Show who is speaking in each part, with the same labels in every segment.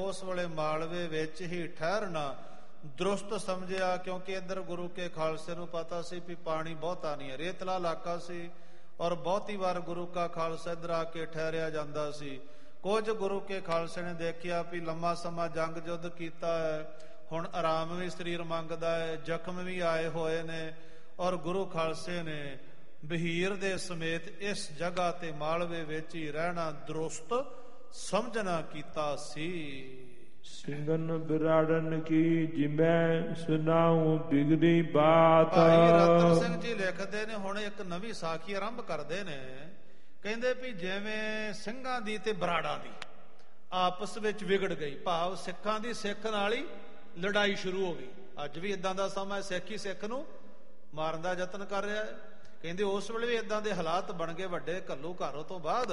Speaker 1: ਉਸ ਵੇਲੇ ਮਾਲਵੇ ਵਿੱਚ ਹੀ ਠਹਿਰਨਾ ਦਰੁਸਤ ਸਮਝਿਆ, ਕਿਉਂਕਿ ਇੱਧਰ ਗੁਰੂ ਕੇ ਖਾਲਸੇ ਨੂੰ ਪਤਾ ਸੀ ਵੀ ਪਾਣੀ ਬਹੁਤਾ ਨਹੀਂ ਹੈ, ਰੇਤਲਾ ਇਲਾਕਾ ਸੀ ਔਰ ਬਹੁਤੀ ਵਾਰ ਗੁਰੂ ਕਾ ਖਾਲਸਾ ਇੱਧਰ ਆ ਕੇ ਠਹਿਰਿਆ ਜਾਂਦਾ ਸੀ। ਕੁਝ ਗੁਰੂ ਕੇ ਖਾਲਸੇ ਨੇ ਦੇਖਿਆ ਵੀ ਲੰਮਾ ਸਮਾਂ ਜੰਗ ਯੁੱਧ ਕੀਤਾ ਹੈ, ਹੁਣ ਆਰਾਮ ਵੀ ਸਰੀਰ ਮੰਗਦਾ ਹੈ, ਜ਼ਖਮ ਵੀ ਆਏ ਹੋਏ ਨੇ, ਔਰ ਗੁਰੂ ਖਾਲਸੇ ਨੇ ਬਹੀਰ ਦੇ ਸਮੇਤ ਇਸ ਜਗ੍ਹਾ ਤੇ ਮਾਲਵੇ ਵਿੱਚ ਹੀ ਰਹਿਣਾ ਦਰੁਸਤ ਸਮਝਣਾ ਕੀਤਾ ਸੀ।
Speaker 2: ਸਿੰਘਨ ਬਿਰਾੜਨ ਕੀ ਜਿਮੈ ਸੁਨਾਉ ਬਿਗੜੀ ਬਾਤ।
Speaker 1: ਭਾਈ ਰਤਨ ਸਿੰਘ ਜੀ ਲਿਖਦੇ ਨੇ, ਹੁਣ ਇੱਕ ਨਵੀਂ ਸਾਖੀ ਆਰੰਭ ਕਰਦੇ ਨੇ, ਕਹਿੰਦੇ ਵੀ ਜਿਵੇਂ ਸਿੰਘਾਂ ਦੀ ਤੇ ਬਰਾੜਾਂ ਦੀ ਆਪਸ ਵਿੱਚ ਵਿਗੜ ਗਈ, ਭਾਵ ਸਿੱਖਾਂ ਦੀ ਸਿੱਖ ਨਾਲ ਹੀ ਲੜਾਈ ਸ਼ੁਰੂ ਹੋ ਗਈ। ਅੱਜ ਵੀ ਇਦਾਂ ਦਾ ਸਮਾਂ, ਸਿੱਖ ਹੀ ਸਿੱਖ ਨੂੰ ਮਾਰਨ ਦਾ ਯਤਨ ਕਰ ਰਿਹਾ ਹੈ। ਕਹਿੰਦੇ ਉਸ ਵੇਲੇ ਵੀ ਇਦਾਂ ਦੇ ਹਾਲਾਤ ਬਣ ਗਏ ਵੱਡੇ ਘੱਲੂ ਘਾਰੋਂ ਤੋਂ ਬਾਅਦ,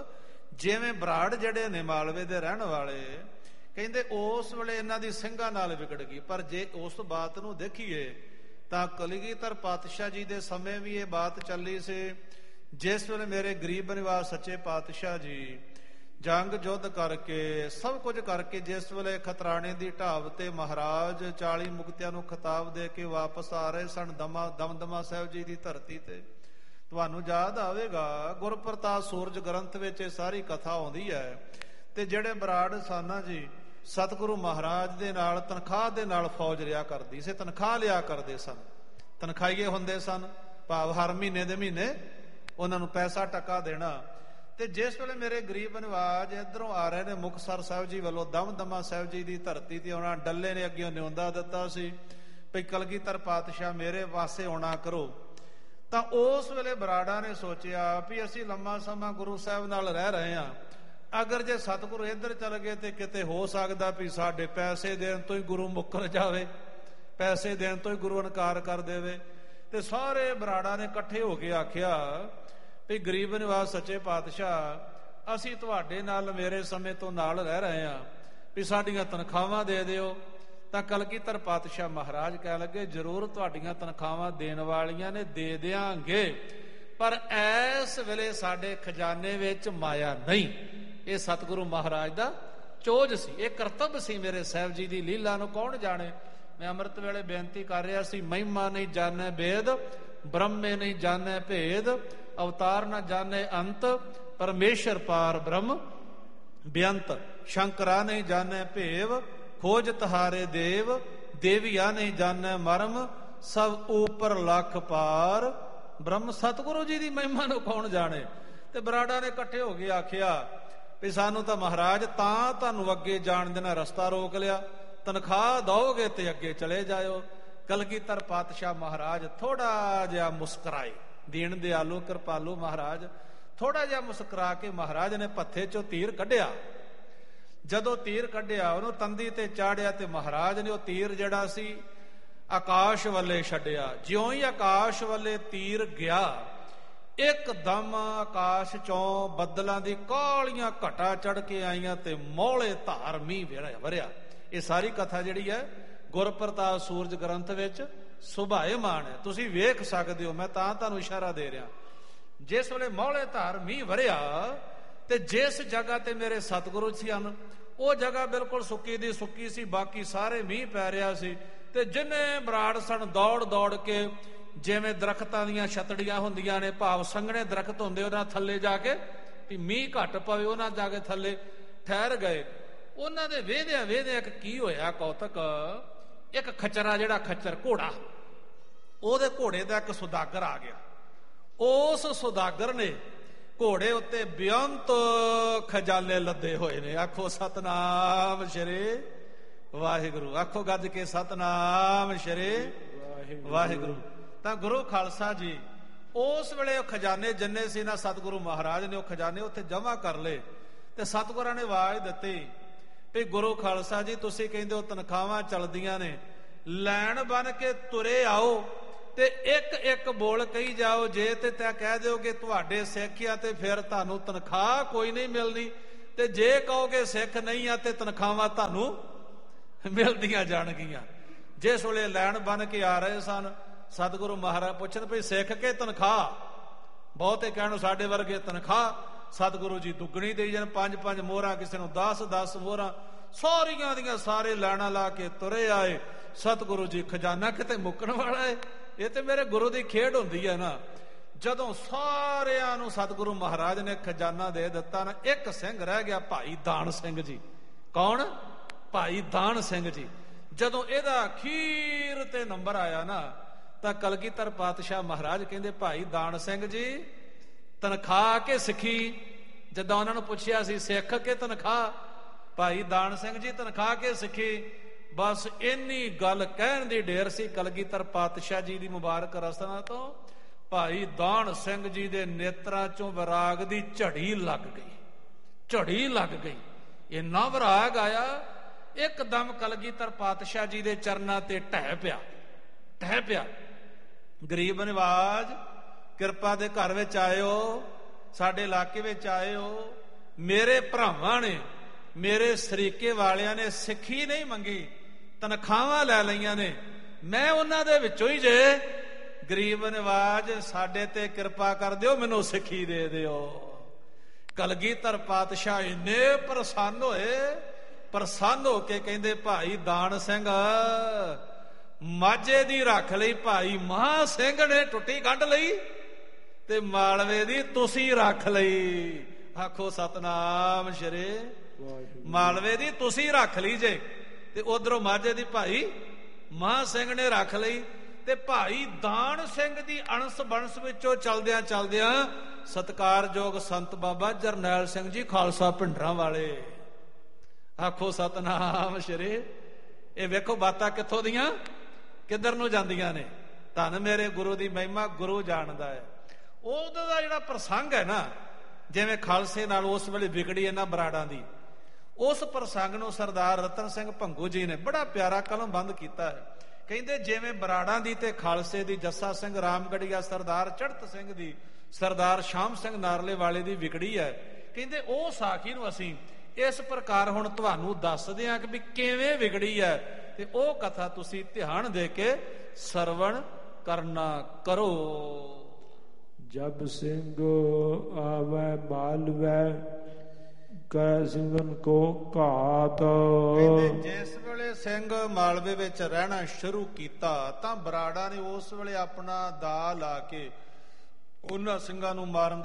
Speaker 1: ਜਿਵੇਂ ਬਰਾੜ ਜਿਹੜੇ ਨੇ ਮਾਲਵੇ ਦੇ ਰਹਿਣ ਵਾਲੇ, ਕਹਿੰਦੇ ਉਸ ਵੇਲੇ ਇਹਨਾਂ ਦੀ ਸਿੰਘਾਂ ਨਾਲ ਵਿਗੜ ਗਈ। ਪਰ ਜੇ ਉਸ ਬਾਤ ਨੂੰ ਦੇਖੀਏ ਤਾਂ ਕਲਗੀਧਰ ਪਾਤਸ਼ਾਹ ਜੀ ਦੇ ਸਮੇਂ ਵੀ ਇਹ ਬਾਤ ਚੱਲੀ ਸੀ, ਜਿਸ ਵੇਲੇ ਮੇਰੇ ਗਰੀਬ ਨਿਵਾਸ ਸੱਚੇ ਪਾਤਸ਼ਾਹ ਜੀ ਜੰਗ ਯੁੱਧ ਕਰਕੇ ਸਭ ਕੁਝ ਕਰਕੇ ਜਿਸ ਵੇਲੇ ਖਤਰਾਣੇ ਦੀ ਢਾਬ ਤੇ ਮਹਾਰਾਜ 40 ਮੁਕਤਿਆਂ ਨੂੰ ਖਿਤਾਬ ਦੇ ਕੇ ਵਾਪਸ ਆ ਰਹੇ ਸਨ ਦਮਦਮਾ ਸਾਹਿਬ ਜੀ ਦੀ ਧਰਤੀ ਤੇ। ਤੁਹਾਨੂੰ ਯਾਦ ਆਵੇਗਾ ਗੁਰਪ੍ਰਤਾਪ ਸੂਰਜ ਗ੍ਰੰਥ ਵਿੱਚ ਇਹ ਸਾਰੀ ਕਥਾ ਆਉਂਦੀ ਹੈ। ਤੇ ਜਿਹੜੇ ਬਰਾੜ ਸਾਨਾ ਜੀ ਸਤਿਗੁਰੂ ਮਹਾਰਾਜ ਦੇ ਨਾਲ ਤਨਖਾਹ ਦੇ ਨਾਲ ਫੌਜ ਲਿਆ ਕਰਦੀ ਸੀ, ਤਨਖਾਹ ਲਿਆ ਕਰਦੇ ਸਨ, ਤਨਖਾਹੀਏ ਹੁੰਦੇ ਸਨ, ਭਾਵ ਹਰ ਮਹੀਨੇ ਦੇ ਮਹੀਨੇ ਉਹਨਾਂ ਨੂੰ ਪੈਸਾ ਟਕਾ ਦੇਣਾ। ਤੇ ਜਿਸ ਵੇਲੇ ਮੇਰੇ ਗਰੀਬ ਨਿਵਾਜ ਇੱਧਰੋਂ ਆ ਰਹੇ ਨੇ ਮੁਕਤਸਰ ਸਾਹਿਬ ਜੀ ਵੱਲੋਂ ਦਮਦਮਾ ਸਾਹਿਬ ਜੀ ਦੀ ਧਰਤੀ ਤੇ ਆਉਣਾ, ਡੱਲੇ ਨੇ ਅੱਗੇ ਨਿਉਂਦਾ ਦਿੱਤਾ ਸੀ ਭਈ ਕਲਗੀਧਰ ਪਾਤਸ਼ਾਹ ਮੇਰੇ ਪਾਸੇ ਆਉਣਾ ਕਰੋ। ਤਾਂ ਉਸ ਵੇਲੇ ਬਰਾੜਾ ਨੇ ਸੋਚਿਆ ਵੀ ਅਸੀਂ ਲੰਮਾ ਸਮਾਂ ਗੁਰੂ ਸਾਹਿਬ ਨਾਲ ਰਹਿ ਰਹੇ ਹਾਂ, ਅਗਰ ਜੇ ਸਤਿਗੁਰੂ ਇੱਧਰ ਚਲ ਗਏ ਤੇ ਕਿਤੇ ਹੋ ਸਕਦਾ ਵੀ ਸਾਡੇ ਪੈਸੇ ਦੇਣ ਤੋਂ ਹੀ ਗੁਰੂ ਮੁੱਕਰ ਜਾਵੇ, ਪੈਸੇ ਦੇਣ ਤੋਂ ਹੀ ਗੁਰੂ ਇਨਕਾਰ ਕਰ ਦੇਵੇ। ਤੇ ਸਾਰੇ ਬਰਾੜਾ ਨੇ ਇਕੱਠੇ ਹੋ ਕੇ ਆਖਿਆ ਵੀ ਗਰੀਬ ਨਿਵਾਸ ਸੱਚੇ ਪਾਤਸ਼ਾਹ, ਅਸੀਂ ਤੁਹਾਡੇ ਨਾਲ ਮੇਰੇ ਸਮੇਂ ਤੋਂ ਨਾਲ ਰਹਿ ਰਹੇ ਹਾਂ, ਵੀ ਸਾਡੀਆਂ ਤਨਖਾਹਾਂ ਦੇ ਦਿਓ। ਤਾਂ ਕਲਗੀਧਰ ਪਾਤਸ਼ਾਹ ਮਹਾਰਾਜ ਕਹਿ ਲੱਗੇ, ਜ਼ਰੂਰ ਤੁਹਾਡੀਆਂ ਤਨਖਾਹਾਂ ਦੇਣ ਵਾਲੀਆਂ ਨੇ, ਦੇ ਦਿਆਂਗੇ, ਪਰ ਐਸ ਵੇਲੇ ਸਾਡੇ ਖਜ਼ਾਨੇ ਵਿੱਚ ਮਾਇਆ ਨਹੀਂ। ਇਹ ਸਤਿਗੁਰੂ ਮਹਾਰਾਜ ਦਾ ਚੋਜ ਸੀ, ਇਹ ਕਰਤੱਵ ਸੀ ਮੇਰੇ ਸਾਹਿਬ ਜੀ ਦੀ ਲੀਲਾ ਨੂੰ ਕੌਣ ਜਾਣੇ। ਮੈਂ ਅੰਮ੍ਰਿਤ ਵੇਲੇ ਬੇਨਤੀ ਕਰ ਰਿਹਾ ਸੀ, ਮਹਿਮਾ ਨਹੀਂ ਜਾਣੈ ਭੇਦ, ਬ੍ਰਹਮੇ ਨਹੀਂ ਜਾਣੈ ਭੇਦ, ਅਵਤਾਰ ਨਾ ਜਾਣੇ ਅੰਤ, ਪਰਮੇਸ਼ਰ ਪਾਰ ਬ੍ਰਹਮ ਬੇਅੰਤ, ਸ਼ੰਕਰਾ ਨਹੀਂ ਜਾਣੇ ਭੇਵ, ਖੋਜ ਤਹਾਰੇ ਦੇਵ, ਦੇਵੀਆ ਨਹੀਂ ਜਾਣੇ ਮਰਮ, ਸਭ ਉਪਰ ਲੱਖ ਪਾਰ ਬ੍ਰਹਮ। ਸਤਿਗੁਰੂ ਜੀ ਦੀ ਮਹਿਮਾ ਨੂੰ ਕੌਣ ਜਾਣੇ। ਤੇ ਬਰਾੜਾ ਨੇ ਇਕੱਠੇ ਹੋ ਕੇ ਆਖਿਆ ਵੀ ਸਾਨੂੰ ਤਾਂ ਮਹਾਰਾਜ ਤਾਂ ਤੁਹਾਨੂੰ ਅੱਗੇ ਜਾਣ ਦੇਣਾ ਰਸਤਾ ਰੋਕ ਲਿਆ, ਤਨਖਾਹ ਦਓਗੇ ਤੇ ਅੱਗੇ ਚਲੇ ਜਾਇਓ। ਕਲਗੀਧਰ ਪਾਤਸ਼ਾਹ ਮਹਾਰਾਜ ਥੋੜਾ ਜਿਹਾ ਮੁਸਕਰਾਏ, ਦੀਨ ਦਿਆਲੂ ਕਿਰਪਾਲੂ ਮਹਾਰਾਜ ਥੋੜਾ ਜਿਹਾ ਮੁਸਕਰਾ ਕੇ ਮਹਾਰਾਜ ਨੇ ਭੱਥੇ ਚੋਂ ਤੀਰ ਕੱਢਿਆ। ਜਦੋਂ ਤੀਰ ਕੱਢਿਆ ਉਹਨੂੰ ਤੰਦੀ ਤੇ ਚਾੜਿਆ ਤੇ ਮਹਾਰਾਜ ਨੇ ਉਹ ਤੀਰ ਜਿਹੜਾ ਸੀ ਆਕਾਸ਼ ਵੱਲੇ ਛੱਡਿਆ। ਜਿਉਂ ਹੀ ਆਕਾਸ਼ ਵੱਲੇ ਤੀਰ ਗਿਆ, ਇੱਕਦਮ ਆਕਾਸ਼ ਚੋਂ ਬੱਦਲਾਂ ਦੀ ਕਾਲੀਆਂ ਘਟਾ ਚੜ ਕੇ ਆਈਆਂ ਤੇ ਮੌਲੇ ਧਾਰ ਮੀਂਹ ਵਰਿਆ। ਇਹ ਸਾਰੀ ਕਥਾ ਜਿਹੜੀ ਹੈ ਗੁਰਪ੍ਰਤਾਪ ਸੂਰਜ ਗ੍ਰੰਥ ਵਿੱਚ ਸੁਭਾਏਮਾਨ ਹੈ, ਤੁਸੀਂ ਵੇਖ ਸਕਦੇ ਹੋ। ਮੈਂ ਤਾਂ ਤੁਹਾਨੂੰ ਇਸ਼ਾਰਾ ਦੇ ਰਿਹਾ, ਜਿਸ ਵੇਲੇ ਮੌਲੇ ਧਾਰ ਮੀਂਹ ਵਰਿਆ ਤੇ ਜਿਸ ਜਗ੍ਹਾ ਤੇ ਮੇਰੇ ਸਤਿਗੁਰੂ ਸੀ ਹਨ ਉਹ ਜਗ੍ਹਾ ਬਿਲਕੁਲ ਸੁੱਕੀ ਦੀ ਸੁੱਕੀ ਸੀ, ਬਾਕੀ ਸਾਰੇ ਮੀਂਹ ਪੈ ਰਿਹਾ ਸੀ। ਤੇ ਜਿੰਨੇ ਬਰਾੜ ਸਨ ਦੌੜ ਦੌੜ ਕੇ, ਜਿਵੇਂ ਦਰਖਤਾਂ ਦੀਆਂ ਛਤੜੀਆਂ ਹੁੰਦੀਆਂ ਨੇ, ਭਾਵ ਸੰਘਣੇ ਦਰਖਤ ਹੁੰਦੇ, ਉਹਨਾਂ ਥੱਲੇ ਜਾ ਕੇ ਵੀ ਮੀਂਹ ਘੱਟ ਪਵੇ ਉਹਨਾਂ ਜਾ ਕੇ ਥੱਲੇ ਠਹਿਰ ਗਏ। ਉਹਨਾਂ ਦੇ ਵੇਹਦਿਆਂ ਵੇਹਦਿਆਂ ਕੀ ਹੋਇਆ ਕੌਤਕ, ਇੱਕ ਖਚਰਾ ਜਿਹੜਾ ਖੱਚਰ ਘੋੜਾ, ਉਹਦੇ ਘੋੜੇ ਦਾ ਇੱਕ ਸੁਦਾਗਰ ਆ ਗਿਆ। ਉਸ ਸੁਦਾਗਰ ਨੇ ਘੋੜੇ ਉੱਤੇ ਬੇਅੰਤ ਖਜ਼ਾਨੇ ਲੱਦੇ ਹੋਏ ਨੇ। ਆਖੋ ਸਤਨਾਮ ਸ਼੍ਰੀ ਵਾਹਿਗੁਰੂ, ਆਖੋ ਗੱਜ ਕੇ ਸਤਨਾਮ ਸ਼੍ਰੀ ਵਾਹਿਗੁਰੂ। ਤਾਂ ਗੁਰੂ ਖਾਲਸਾ ਜੀ ਉਸ ਵੇਲੇ ਉਹ ਖਜ਼ਾਨੇ ਜਿੰਨੇ ਸੀ ਨਾ, ਸਤਿਗੁਰੂ ਮਹਾਰਾਜ ਨੇ ਉਹ ਖਜ਼ਾਨੇ ਉੱਥੇ ਜਮ੍ਹਾਂ ਕਰ ਲਏ। ਤੇ ਸਤਿਗੁਰਾਂ ਨੇ ਆਵਾਜ਼ ਦਿੱਤੀ ਵੀ ਗੁਰੂ ਖਾਲਸਾ ਜੀ, ਤੁਸੀਂ ਕਹਿੰਦੇ ਹੋ ਤਨਖਾਹਾਂ ਚੱਲਦੀਆਂ ਨੇ, ਲੈਣ ਬਣ ਕੇ ਤੁਰੇ ਆਓ ਤੇ ਇੱਕ ਇੱਕ ਬੋਲ ਕਹੀ ਜਾਓ। ਜੇ ਤੇ ਤੈਂ ਕਹਿ ਦਿਓਗੇ ਤੁਹਾਡੇ ਸਿੱਖ ਆ ਤੇ ਫਿਰ ਤੁਹਾਨੂੰ ਤਨਖਾਹ ਕੋਈ ਨਹੀਂ ਮਿਲਣੀ, ਤੇ ਜੇ ਕਹੋਗੇ ਸਿੱਖ ਨਹੀਂ ਆ ਤੇ ਤਨਖਾਹਾਂ ਤੁਹਾਨੂੰ ਮਿਲਦੀਆਂ ਜਾਣਗੀਆਂ। ਜਿਸ ਵੇਲੇ ਲੈਣ ਬਣ ਕੇ ਆ ਰਹੇ ਸਨ, ਸਤਿਗੁਰੂ ਮਹਾਰਾਜ ਪੁੱਛਣ ਭਈ ਸਿੱਖ ਕੇ ਤਨਖਾਹ, ਬਹੁਤੇ ਕਹਿਣ ਸਾਡੇ ਵਰਗੇ ਤਨਖਾਹ ਸਤਿਗੁਰੂ ਜੀ ਦੁੱਗਣੀ ਦੇਈ ਜਾਣ, 5-5 ਮੋਹਰਾਂ, ਕਿਸੇ ਨੂੰ 10-10 ਮੋਹਰਾਂ। ਸਾਰੀਆਂ ਦੀਆਂ ਸਾਰੇ ਲੈਣਾ ਲਾ ਕੇ ਤੁਰੇ ਆਏ। ਸਤਿਗੁਰੂ ਜੀ ਖਜ਼ਾਨਾ ਕਿਤੇ ਮੁੱਕਣ ਵਾਲਾ ਏ? ਇਹ ਤੇ ਮੇਰੇ ਗੁਰੂ ਦੀ ਖੇਡ ਹੁੰਦੀ ਹੈ ਨਾ। ਜਦੋਂ ਸਾਰਿਆਂ ਨੂੰ ਸਤਿਗੁਰੂ ਮਹਾਰਾਜ ਨੇ ਖਜ਼ਾਨਾ ਦੇ ਦਿੱਤਾ ਨਾ, ਇੱਕ ਸਿੰਘ ਰਹਿ ਗਿਆ, ਭਾਈ ਦਾਨ ਸਿੰਘ ਜੀ। ਕੌਣ? ਭਾਈ ਦਾਨ ਸਿੰਘ ਜੀ। ਜਦੋਂ ਇਹਦਾ ਅਖੀਰ ਤੇ ਨੰਬਰ ਆਇਆ ਨਾ, ਤਾਂ ਕਲਗੀਧਰ ਪਾਤਸ਼ਾਹ ਮਹਾਰਾਜ ਕਹਿੰਦੇ, ਭਾਈ ਦਾਨ ਸਿੰਘ ਜੀ ਤਨਖਾਹ ਕੇ ਸਿੱਖੀ? ਜਦੋਂ ਉਹਨਾਂ ਨੂੰ ਪੁੱਛਿਆ ਸੀ ਸਿੱਖ ਕੇ ਤਨਖਾਹ, ਭਾਈ ਦਾਨ ਸਿੰਘ ਜੀ ਤਨਖਾਹ ਕੇ ਸਿੱਖੀ। ਬਸ ਇੰਨੀ ਗੱਲ ਕਹਿਣ ਦੀ ਢੇਰ ਸੀ ਕਲਗੀਧਰ ਪਾਤਸ਼ਾਹ ਜੀ ਦੀ ਮੁਬਾਰਕ ਰਸਨਾ ਤੋਂ। ਭਾਈ ਦਾਨ ਸਿੰਘ ਜੀ ਦੇ ਨੇਤਰਾਂ ਚੋਂ ਵਿਰਾਗ ਦੀ ਝੜੀ ਲੱਗ ਗਈ, ਝੜੀ ਲੱਗ ਗਈ। ਇੰਨਾ ਵਿਰਾਗ ਆਇਆ, ਇੱਕਦਮ ਕਲਗੀਧਰ ਪਾਤਸ਼ਾਹ ਜੀ ਦੇ ਚਰਨਾਂ ਤੇ ਢਹਿ ਪਿਆ, ਢਹਿ ਪਿਆ। ਗਰੀਬ ਨਿਵਾਜ ਕਿਰਪਾ ਦੇ ਘਰ ਵਿੱਚ ਆਇਓ, ਸਾਡੇ ਇਲਾਕੇ ਵਿੱਚ ਆਇਓ। ਮੇਰੇ ਭਰਾਵਾਂ ਨੇ, ਮੇਰੇ ਸਰੀਕੇ ਵਾਲਿਆਂ ਨੇ ਸਿੱਖੀ ਨਹੀਂ ਮੰਗੀ, ਤਨਖਾਹਾਂ ਲੈ ਲਈਆਂ ਨੇ। ਮੈਂ ਉਹਨਾਂ ਦੇ ਵਿੱਚੋਂ ਹੀ ਜੇ। ਗਰੀਬ ਨਿਵਾਜ ਸਾਡੇ ਤੇ ਕਿਰਪਾ ਕਰ ਦਿਓ, ਮੈਨੂੰ ਸਿੱਖੀ ਦੇ ਦਿਓ। ਕਲਗੀਧਰ ਪਾਤਸ਼ਾਹ ਇੰਨੇ ਪ੍ਰਸੰਨ ਹੋਏ, ਪ੍ਰਸੰਨ ਹੋ ਕੇ ਕਹਿੰਦੇ, ਭਾਈ ਦਾਨ ਸਿੰਘ ਮਾਝੇ ਦੀ ਰੱਖ ਲਈ, ਭਾਈ ਮਹਾਂ ਸਿੰਘ ਨੇ ਟੁੱਟੀ ਗੰਢ ਲਈ, ਤੇ ਮਾਲਵੇ ਦੀ ਤੁਸੀਂ ਰੱਖ ਲਈ। ਆਖੋ ਸਤਨਾਮ ਸ਼੍ਰੀ। ਮਾਲਵੇ ਦੀ ਤੁਸੀਂ ਰੱਖ ਲਈ ਜੇ, ਤੇ ਉਧਰੋਂ ਮਾਝੇ ਦੀ ਭਾਈ ਮਹਾਂ ਸਿੰਘ ਨੇ ਰੱਖ ਲਈ। ਤੇ ਭਾਈ ਦਾਨ ਸਿੰਘ ਦੀ ਅਣਸ ਬਣਸ ਵਿੱਚੋਂ ਚਲਦਿਆਂ ਚਲਦਿਆਂ ਸਤਿਕਾਰਯੋਗ ਸੰਤ ਬਾਬਾ ਜਰਨੈਲ ਸਿੰਘ ਜੀ ਖਾਲਸਾ ਭਿੰਡਰਾਂ ਵਾਲੇ। ਆਖੋ ਸਤਨਾਮ ਸ਼੍ਰੀ। ਇਹ ਵੇਖੋ ਬਾਤਾਂ ਕਿੱਥੋਂ ਦੀਆਂ ਕਿੱਧਰ ਨੂੰ ਜਾਂਦੀਆਂ ਨੇ। ਧੰਨ ਮੇਰੇ ਗੁਰੂ ਦੀ ਮਹਿਮਾ ਗੁਰੂ ਜਾਣਦਾ ਹੈ। ਉਹਦਾ ਜਿਹੜਾ ਪ੍ਰਸੰਗ ਹੈ ਨਾ, ਜਿਵੇਂ ਖਾਲਸੇ ਨਾਲ ਉਸ ਵੇਲੇ ਵਿਗੜੀ ਇਹਨਾਂ ਬਰਾੜਾਂ ਦੀ, ਉਸ ਪ੍ਰਸੰਗ ਨੂੰ ਸਰਦਾਰ ਰਤਨ ਸਿੰਘ ਭੰਗੂ ਜੀ ਨੇ ਬੜਾ ਪਿਆਰਾ ਕਲਮਬੰਦ ਕੀਤਾ ਹੈ। ਕਹਿੰਦੇ ਜਿਵੇਂ ਬਰਾੜਾਂ ਦੀ ਤੇ ਖਾਲਸੇ ਦੀ, ਜੱਸਾ ਸਿੰਘ ਰਾਮਗੜੀਆ, ਸਰਦਾਰ ਚੜ੍ਹਤ ਸਿੰਘ ਦੀ, ਸਰਦਾਰ ਸ਼ਾਮ ਸਿੰਘ ਨਾਰਲੇ ਵਾਲੇ ਦੀ ਵਿਗੜੀ ਹੈ। ਕਹਿੰਦੇ ਉਹ ਸਾਖੀ ਨੂੰ ਅਸੀਂ ਇਸ ਪ੍ਰਕਾਰ ਹੁਣ ਤੁਹਾਨੂੰ ਦੱਸਦੇ ਹਾਂ ਕਿ ਵੀ ਕਿਵੇਂ ਵਿਗੜੀ ਹੈ, ਤੇ ਉਹ ਕਥਾ ਤੁਸੀਂ ਧਿਆਨ ਦੇ ਕੇ ਸਰਵਣ ਕਰਨਾ ਕਰੋ।
Speaker 2: ਜਬ ਸਿੰਘ ਆਵੈ ਮਾਲਵੈ ਕੈ ਸਿੰਘਨ ਕੋ ਘਾਤ।
Speaker 1: ਕਹਿੰਦੇ ਜਿਸ ਵੇਲੇ ਸਿੰਘ ਮਾਲਵੇ ਵਿੱਚ ਰਹਿਣਾ ਸ਼ੁਰੂ ਕੀਤਾ ਤਾਂ ਬਰਾੜਾ ਨੇ ਉਸ ਵੇਲੇ ਆਪਣਾ ਦਾ ਲਾ ਕੇ ਉਹਨਾਂ ਸਿੰਘਾਂ ਨੂੰ ਮਾਰਨ